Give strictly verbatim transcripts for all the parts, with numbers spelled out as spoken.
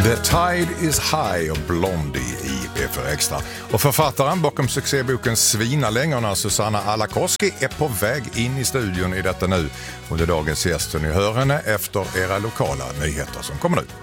The Tide is High och Blondie i P fyra Extra. Och författaren bakom succéboken Svinalängorna, Susanna Alakoski, är på väg in i studion i detta nu. Under dagens gäst, ni hör henne efter era lokala nyheter som kommer nu.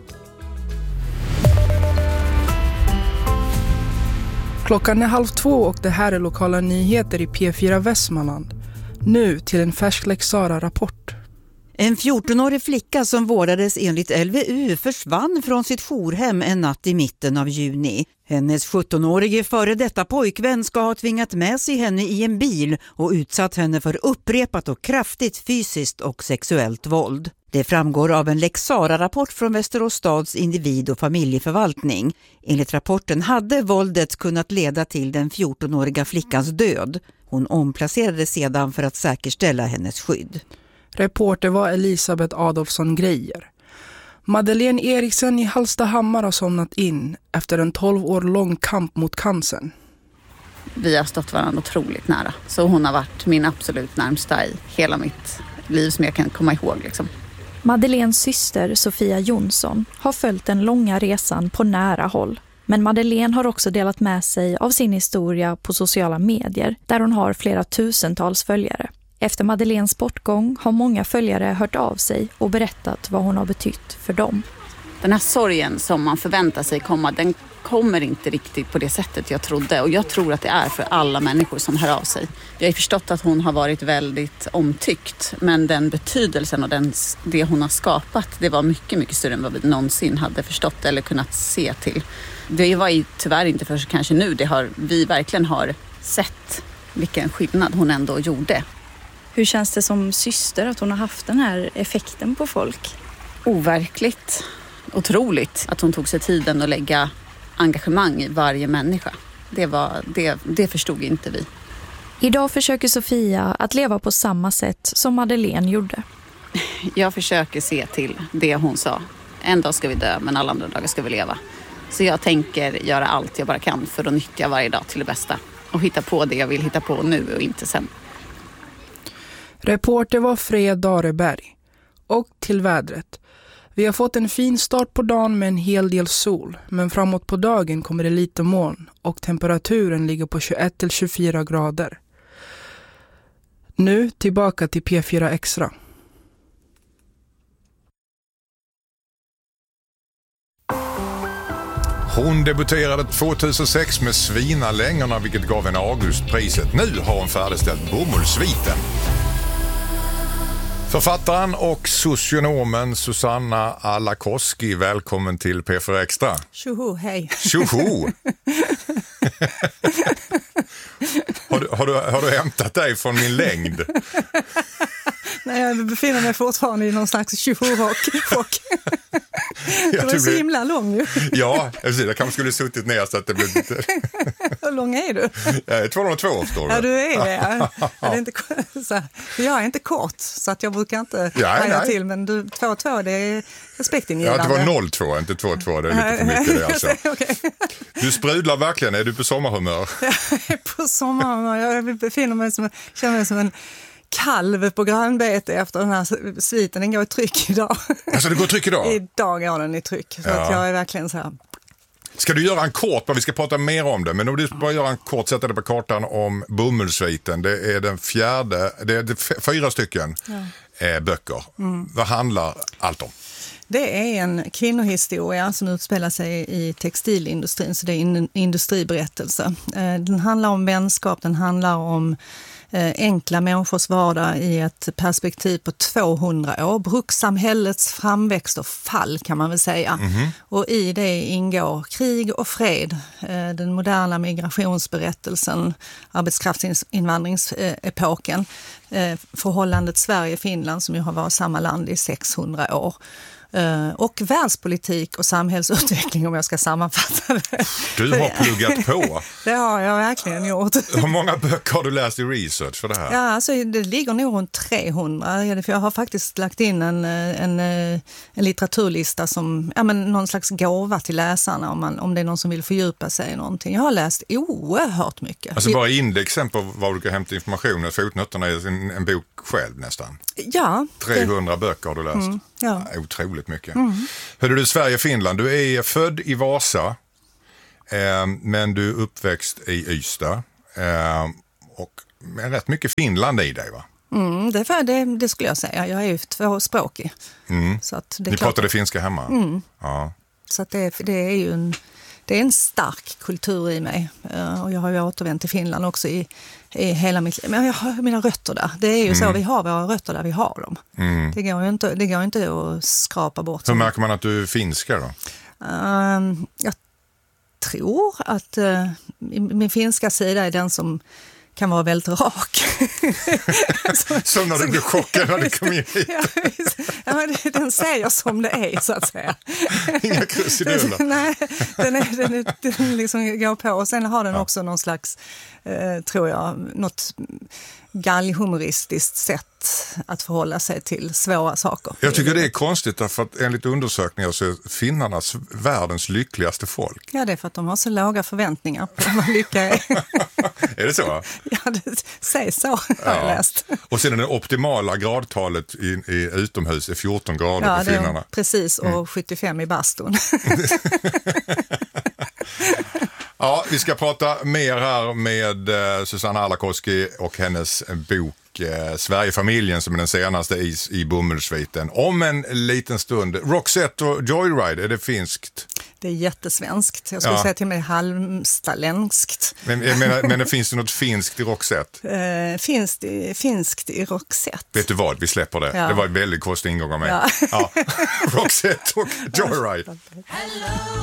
Klockan är halv två och det här är lokala nyheter i P fyra Västmanland. Nu till en färsk Lex Sarah-rapport. En fjortonårig flicka som vårdades enligt L V U försvann från sitt jourhem en natt i mitten av juni. Hennes sjuttonårige före detta pojkvän ska ha tvingat med sig henne i en bil och utsatt henne för upprepat och kraftigt fysiskt och sexuellt våld. Det framgår av en Lex Sarah-rapport från Västerås stads individ- och familjeförvaltning. Enligt rapporten hade våldet kunnat leda till den fjortonåriga flickans död. Hon omplacerades sedan för att säkerställa hennes skydd. Reporter var Elisabeth Adolfsson Grejer. Madeleine Eriksen i Hallstahammar har somnat in efter en tolv år lång kamp mot cancern. Vi har stått varandra otroligt nära. Så hon har varit min absolut närmsta i hela mitt liv som jag kan komma ihåg. Liksom. Madeleines syster Sofia Jonsson har följt den långa resan på nära håll. Men Madeleine har också delat med sig av sin historia på sociala medier där hon har flera tusentals följare. Efter Madeleines bortgång har många följare hört av sig och berättat vad hon har betytt för dem. Den här sorgen som man förväntar sig komma, den kommer inte riktigt på det sättet jag trodde. Och jag tror att det är för alla människor som hör av sig. Jag har förstått att hon har varit väldigt omtyckt. Men den betydelsen och den, det hon har skapat, det var mycket, mycket större än vad vi någonsin hade förstått eller kunnat se till. Det var ju tyvärr inte för kanske nu. Det har, vi verkligen har sett vilken skillnad hon ändå gjorde. Hur känns det som syster att hon har haft den här effekten på folk? Overkligt. Otroligt att hon tog sig tiden att lägga engagemang i varje människa. Det, var, det, det förstod inte vi. Idag försöker Sofia att leva på samma sätt som Madeleine gjorde. Jag försöker se till det hon sa. En dag ska vi dö, men alla andra dagar ska vi leva. Så jag tänker göra allt jag bara kan för att nyttja varje dag till det bästa. Och hitta på det jag vill hitta på nu och inte sen. Reporter var Fred Dareberg. Och till vädret. Vi har fått en fin start på dagen med en hel del sol. Men framåt på dagen kommer det lite moln. Och temperaturen ligger på tjugoett till tjugofyra grader. Nu tillbaka till P fyra Extra. Hon debuterade tjugohundrasex med Svinalängorna, vilket gav henne Augustpriset. Nu har hon färdigställt Bomullsviten. Författaren och socionomen Susanna Alakoski, välkommen till P fyra Extra. Tjoho, hej. Tjoho! har, du, har, du, har du hämtat dig från min längd? Nej, jag befinner mig fortfarande i någon slags tjoho-rock. Det var så himla lång ju. Ja, jag kanske skulle suttit ner så att det blev lite... Hur lång är du? Jag är tvåhundratvå, förstår du. Ja, du är det. Ja. Är det inte, så här, jag är inte kort, så att jag brukar inte haja till, men du, två två, det är respektingivande. Ja, det var noll två, inte två två, det är lite för mycket det alltså. Okay. Du sprudlar verkligen, är du på sommarhumör? Jag är på sommarhumör, jag befinner mig som, känner mig som en kalv på grönbete efter den här sviten. Den går i tryck idag. Alltså det går i tryck idag? Idag går den i tryck, så ja. Att jag är verkligen så här... Ska du göra en kort, vi ska prata mer om det, men om du bara göra en kort, sätta det på kartan om Bomullsviten. Det är den fjärde, det är fyra stycken ja. böcker. Mm. Vad handlar allt om? Det är en kvinnohistoria som utspelar sig i textilindustrin, så det är en industriberättelse. Den handlar om vänskap, den handlar om enkla människors vardag i ett perspektiv på tvåhundra år. Brukssamhällets framväxt och fall kan man väl säga. Mm-hmm. Och i det ingår krig och fred, den moderna migrationsberättelsen, arbetskraftsinvandringsepoken, förhållandet Sverige-Finland som ju har varit samma land i sexhundra år. Och världspolitik och samhällsutveckling, om jag ska sammanfatta det. Du har pluggat på. Det har jag verkligen gjort. Hur många böcker har du läst i research för det här? Ja, alltså det ligger nog runt trehundra. För jag har faktiskt lagt in en, en, en litteraturlista som ja, men någon slags gåva till läsarna om, man, om det är någon som vill fördjupa sig i någonting. Jag har läst oerhört mycket. Alltså bara indexen på vad du kan hämta information. Fotnoterna är en, en bok själv nästan. Ja. trehundra det... böcker har du läst. Mm. Ja. Otroligt mycket. Mm. Hörde du, Sverige-Finland, du är född i Vasa, eh, men du är uppväxt i Ystad. Eh, och med rätt mycket Finland i dig, va? Mm, det, för, det, det skulle jag säga. Jag är ju tvåspråkig. Mm. Så att det är Ni klart, pratade finska hemma? Mm. Ja. Så att det, det är ju en, det är en stark kultur i mig. Uh, och jag har ju återvänt till Finland också i, i hela mitt liv. Men jag har mina rötter där. Det är ju mm. så, vi har våra rötter där vi har dem. Mm. Det går ju inte, det går inte att skrapa bort. Hur märker man att du är finska då? Uh, jag tror att uh, min finska sida är den som kan vara väldigt rak. så, som när du blir chockad när du kommer in hit. Ja, men den säger som det är, så att säga. Inga krusiduller. Nej, den, är, den, är, den liksom går på. Och sen har den ja. också någon slags, eh, tror jag, något galghumoristiskt sätt att förhålla sig till svåra saker. Jag tycker det är konstigt, därför att enligt undersökningar så är finnarna världens lyckligaste folk. Ja, det är för att de har så låga förväntningar på vad lycka är. Är det så? Ja, det sägs så, har ja. jag läst. Och sen det optimala gradtalet i, i utomhus är fjorton grader ja, för finnarna. Ja, precis, och mm. sjuttiofem i bastun. Ja, vi ska prata mer här med eh, Susanna Alakoski och hennes bok eh, Sverigefamiljen, som är den senaste i, i Bomullsviten. Om en liten stund. Roxette och Joyride, är det finskt? Det är jättesvenskt. Jag skulle ja. säga till mig halmstaländskt. Men, men, men det finns det något finskt i Roxette? Eh, finns det finskt i Roxette? Vet du vad, vi släpper det. Ja. Det var ett väldigt konstig ingång av mig. Ja. Ja. Roxette och Joyride. Hello.